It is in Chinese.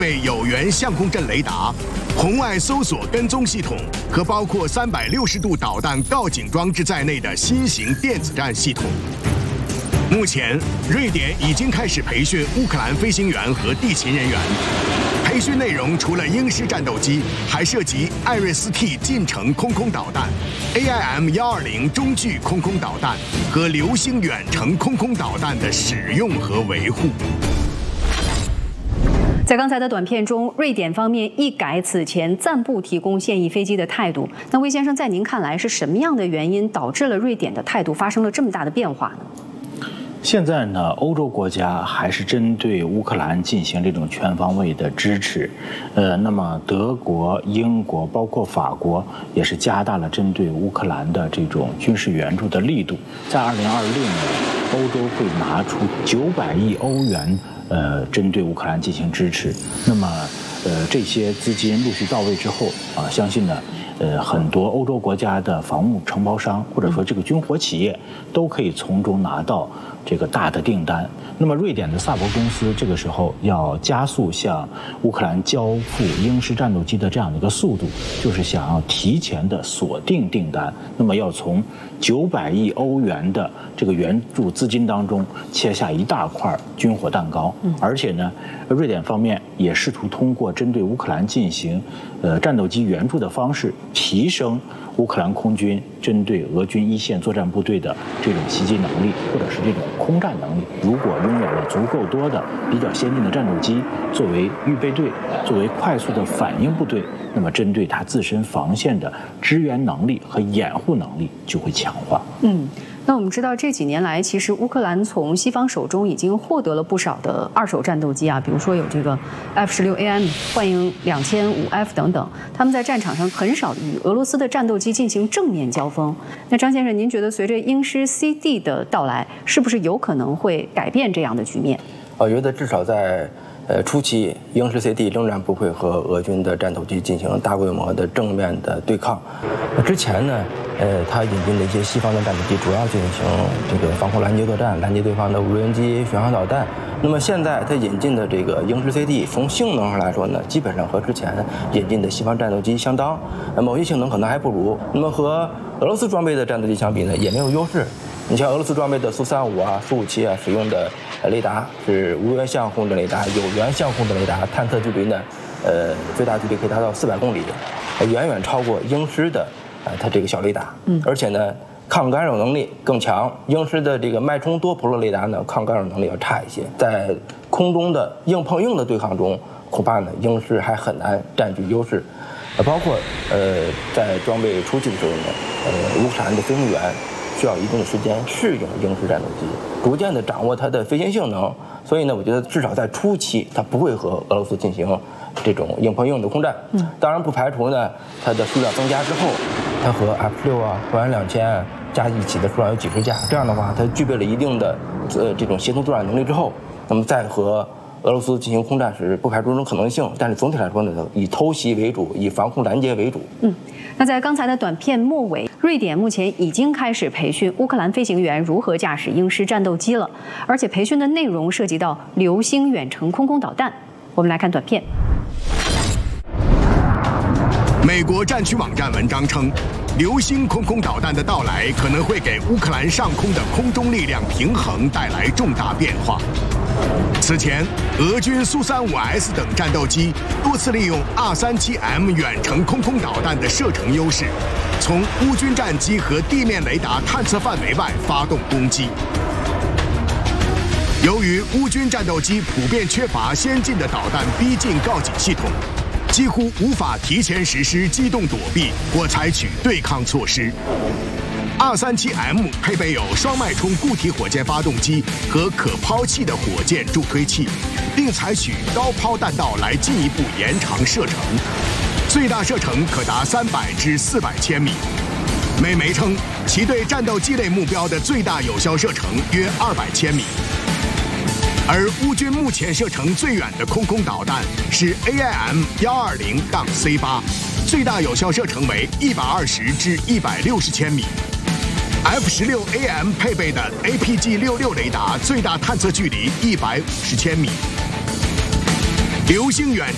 备有源相控阵雷达、红外搜索跟踪系统和包括360度导弹告警装置在内的新型电子战系统。目前，瑞典已经开始培训乌克兰飞行员和地勤人员。培训内容除了鹰狮战斗机，还涉及艾瑞斯 T 近程空空导弹、AIM-120中距空空导弹和流星远程空空导弹的使用和维护。 在刚才的短片中，瑞典方面一改此前暂不提供现役飞机的态度。那魏先生，在您看来是什么样的原因导致了瑞典的态度发生了这么大的变化呢？ 现在呢，欧洲国家还是针对乌克兰进行这种全方位的支持，那么德国、英国包括法国也是加大了针对乌克兰的这种军事援助的力度。在2026年，欧洲会拿出900亿欧元，针对乌克兰进行支持。那么，这些资金陆续到位之后啊，相信呢。很多欧洲国家的防务承包商或者说这个军火企业都可以从中拿到这个大的订单。那么瑞典的萨博公司这个时候要加速向乌克兰交付鹰狮战斗机的这样的一个速度，就是想要提前的锁定订单。那么要从900亿欧元的这个援助资金当中切下一大块军火蛋糕。而且呢，瑞典方面也试图通过针对乌克兰进行战斗机援助的方式，提升乌克兰空军针对俄军一线作战部队的这种袭击能力，或者是这种空战能力。如果拥有了足够多的比较先进的战斗机作为预备队，作为快速的反应部队，那么针对它自身防线的支援能力和掩护能力就会强化。 那我们知道这几年来，其实乌克兰从西方手中已经获得了不少的二手战斗机啊，比如说有这个 F-16AM、幻鹰2005F 等等，他们在战场上很少与俄罗斯的战斗机进行正面交锋。那张先生，您觉得随着鹰狮 CD 的到来，是不是有可能会改变这样的局面？ 我觉得至少在初期，鹰狮 CD 仍然不会和俄军的战斗机进行大规模的正面的对抗。之前呢，它引进的一些西方的战斗机主要进行这个防空拦截作战，拦截对方的无人机、巡航导弹。那么现在它引进的这个鹰狮 CD， 从性能上来说呢，基本上和之前引进的西方战斗机相当，某些性能可能还不如。那么和俄罗斯装备的战斗机相比呢，也没有优势。你像俄罗斯装备的苏35啊、苏57啊，使用的雷达是无源相控阵雷达，有源相控阵雷达，探测距离呢，最大距离可以达到400公里，远远超过鹰狮的它这个小雷达。而且呢，抗干扰能力更强。鹰狮的这个脉冲多普勒雷达呢，抗干扰能力要差一些，在空中的硬碰硬的对抗中，恐怕呢鹰狮还很难占据优势。包括在装备初期的时候呢，乌克兰的飞行员需要一定的时间适应鹰狮战斗机，逐渐的掌握它的飞行性能。所以呢，我觉得至少在初期，它不会和俄罗斯进行这种硬碰硬的空战。当然不排除呢，它的数量增加之后，它和 F-16啊、幻影2000加一起的数量有几十架，这样的话，它具备了一定的这种协同作战能力之后，那么再和俄罗斯进行空战时，不排除这种可能性。但是总体来说呢，以偷袭为主，以防空拦截为主。 那在刚才的短片末尾，瑞典目前已经开始培训乌克兰飞行员如何驾驶鹰狮战斗机了，而且培训的内容涉及到流星远程空空导弹。我们来看短片。 美国战区网站文章称，流星空空导弹的到来可能会给乌克兰上空的空中力量平衡带来重大变化。此前，俄军苏35S 等战斗机多次利用 R-37M 远程空空导弹的射程优势，从乌军战机和地面雷达探测范围外发动攻击。由于乌军战斗机普遍缺乏先进的导弹逼近告警系统，几乎无法提前实施机动躲避或采取对抗措施。R-37M 配备有双脉冲固体火箭发动机和可抛弃的火箭助推器，并采取高抛弹道来进一步延长射程，最大射程可达300至400千米。美媒称，其对战斗机类目标的最大有效射程约200千米。而乌军目前射程最远的空空导弹是 AIM-120-C8， 最大有效射程为120至160千米。F-16AM 配备的 APG-66 雷达最大探测距离150千米。流星远